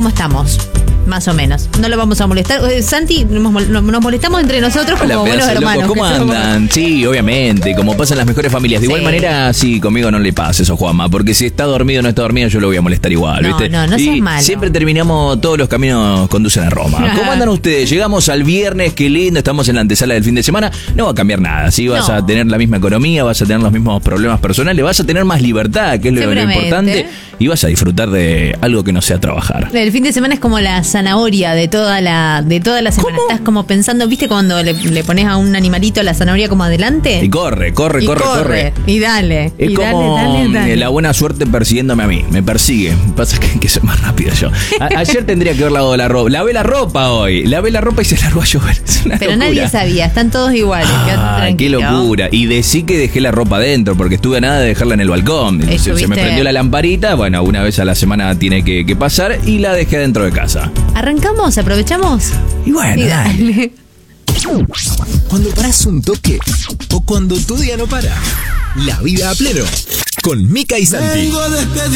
cómo estamos. Más o menos. No lo vamos a molestar. Santi, nos molestamos entre nosotros como buenos hermanos. ¿Cómo andan? Sí, obviamente, como pasa en las mejores familias. De igual manera, sí, conmigo no le pasa eso, Juanma, porque si está dormido o no está dormido, yo lo voy a molestar igual, ¿viste? No seas malo. Siempre terminamos, todos los caminos conducen a Roma. ¿Cómo andan ustedes? Llegamos al viernes, qué lindo, estamos en la antesala del fin de semana. No va a cambiar nada, sí, vas a tener la misma economía, vas a tener los mismos problemas personales, vas a tener más libertad, que es lo importante, y vas a disfrutar de algo que no sea trabajar. El fin de semana es como la zanahoria de toda la semana. ¿Cómo? Estás como pensando, ¿viste cuando le pones a un animalito la zanahoria como adelante? Y corre. Y dale. Es como la buena suerte persiguiéndome a mí. Me persigue. Pasa que soy más rápido yo. Ayer tendría que haber lavado la ropa. Lavé la ropa hoy. Lavé la ropa y se largó a llover. Es una Pero locura. Nadie sabía. Están todos iguales. Qué locura. Y decí que dejé la ropa adentro porque estuve a nada de dejarla en el balcón. Se me prendió la lamparita. Bueno, una vez a la semana tiene que pasar y la dejé dentro de casa. ¿Arrancamos? ¿Aprovechamos? Y bueno, dale. Cuando parás un toque o cuando tu día no para. La vida a pleno con Mica y Santi.